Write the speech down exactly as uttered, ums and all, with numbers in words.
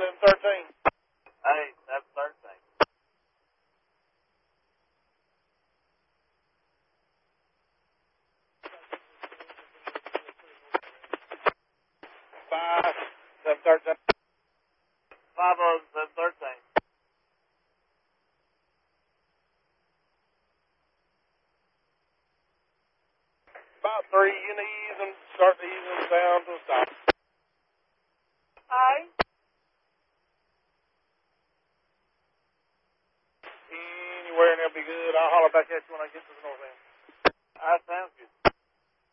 seven thirteen. Hey, seven thirteen. Five, seven thirteen. Five oh seven thirteen. About three, you can ease them, start to ease them down to a stop. Hi. Anywhere and they'll be good. I'll holler back at you when I get to the north end. That sounds good.